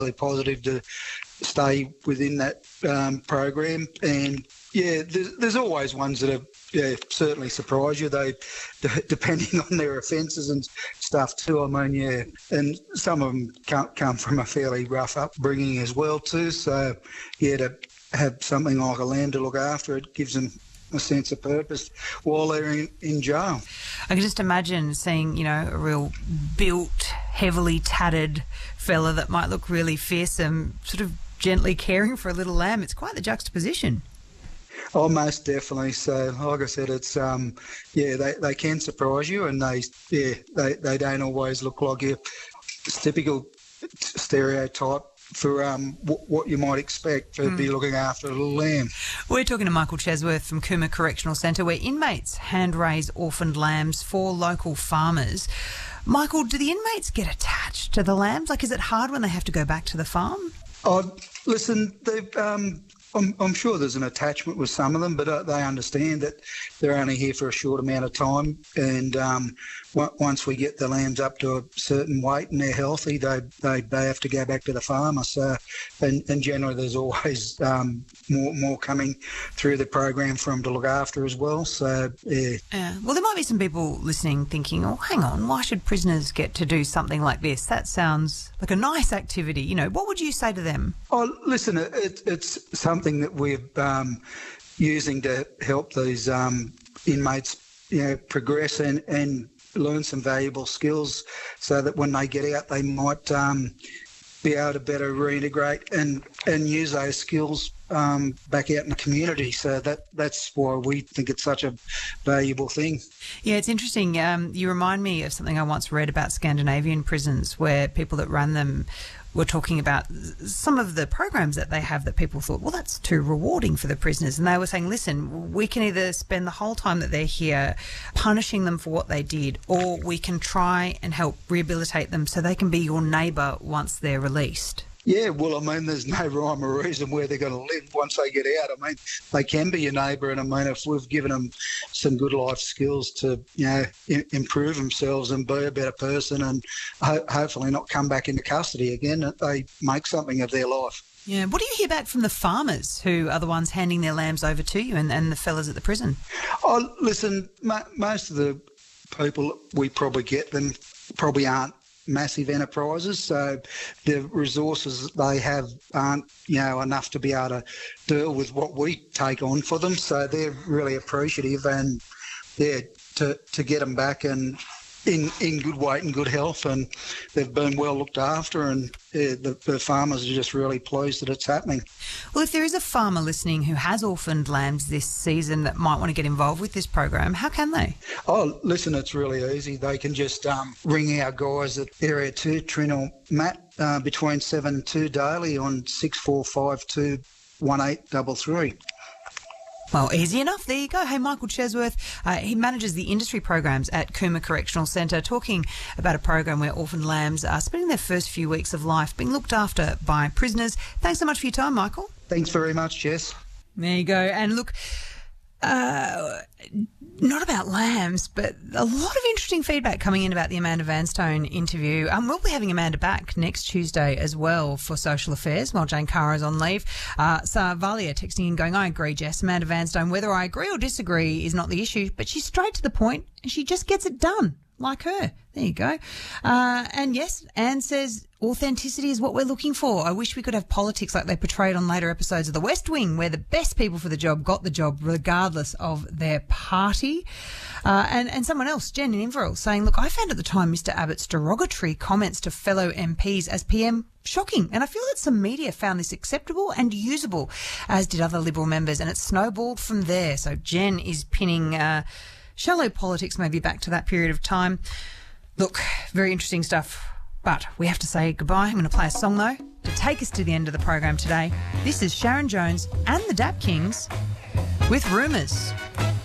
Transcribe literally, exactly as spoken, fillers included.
really positive to stay within that um, program. And yeah, there's, there's always ones that have yeah, certainly surprise you. They, d- depending on their offences and stuff too. I mean, yeah, and some of them come, come from a fairly rough upbringing as well too. So yeah, to have something like a lamb to look after, it gives them a sense of purpose while they're in, in jail. I can just imagine seeing, you know, a real built, heavily tattered fella that might look really fearsome, sort of gently caring for a little lamb. It's quite the juxtaposition. Oh, most definitely. So, like I said, it's um, yeah, they, they can surprise you, and they yeah, they, they don't always look like your typical stereotype for um, w- what you might expect to mm. be looking after a little lamb. We're talking to Michael Chesworth from Cooma Correctional Centre, where inmates hand raise orphaned lambs for local farmers. Michael, do the inmates get attached to the lambs? Like, is it hard when they have to go back to the farm? Oh, listen, they've... Um, I'm, I'm sure there's an attachment with some of them, but uh, they understand that they're only here for a short amount of time, and um, w- once we get the lambs up to a certain weight and they're healthy, they they, they have to go back to the farmer. So, and, and generally there's always um, more more coming through the program for them to look after as well. So, yeah. Yeah. Well, there might be some people listening thinking, oh, hang on, why should prisoners get to do something like this? That sounds like a nice activity. You know, what would you say to them? Oh, listen, it, it's something that we're um, using to help these um, inmates, you know, progress and, and learn some valuable skills, so that when they get out, they might um, be able to better reintegrate and, and use those skills um, back out in the community. So that that's why we think it's such a valuable thing. Yeah, it's interesting. Um, you remind me of something I once read about Scandinavian prisons, where people that run them were talking about some of the programs that they have that people thought, well, that's too rewarding for the prisoners. And they were saying, listen, we can either spend the whole time that they're here punishing them for what they did, or we can try and help rehabilitate them so they can be your neighbour once they're released. Yeah, well, I mean, there's no rhyme or reason where they're going to live once they get out. I mean, they can be your neighbour, and I mean, if we've given them some good life skills to, you know, I- improve themselves and be a better person, and ho- hopefully not come back into custody again, that they make something of their life. Yeah. What do you hear back from the farmers who are the ones handing their lambs over to you, and, and the fellas at the prison? Oh, listen, mo- most of the people we probably get them probably aren't massive enterprises, so the resources they have aren't, you know, enough to be able to deal with what we take on for them. So they're really appreciative, and yeah, to to get them back and in in good weight and good health, and they've been well looked after, and yeah, the, the farmers are just really pleased that it's happening. Well, if there is a farmer listening who has orphaned lambs this season that might want to get involved with this program, how can they? Oh, listen, it's really easy. They can just um, ring our guys at Area two, Trin or Matt, uh, between seven and two daily on six four five two one eight three three. Well, easy enough. There you go. Hey, Michael Chesworth, uh, he manages the industry programs at Cooma Correctional Centre, talking about a program where orphaned lambs are spending their first few weeks of life being looked after by prisoners. Thanks so much for your time, Michael. Thanks very much, Jess. There you go. And look, uh, not about lambs, but a lot of interesting feedback coming in about the Amanda Vanstone interview. Um, we'll be having Amanda back next Tuesday as well for Social Affairs while Jane Cara's on leave. Uh, so Valia texting in going, I agree, Jess. Amanda Vanstone, whether I agree or disagree is not the issue, but she's straight to the point and she just gets it done. Like her. There you go. Uh, and yes, Anne says authenticity is what we're looking for. I wish we could have politics like they portrayed on later episodes of The West Wing, where the best people for the job got the job regardless of their party. Uh, and, and someone else, Jen in Inverell, saying, look, I found at the time Mister Abbott's derogatory comments to fellow M Ps as P M shocking. And I feel that some media found this acceptable and usable, as did other Liberal members, and it snowballed from there. So Jen is pinning Uh, shallow politics maybe back to that period of time. Look, very interesting stuff. But we have to say goodbye. I'm going to play a song, though, to take us to the end of the program today. This is Sharon Jones and the Dap Kings with Rumours.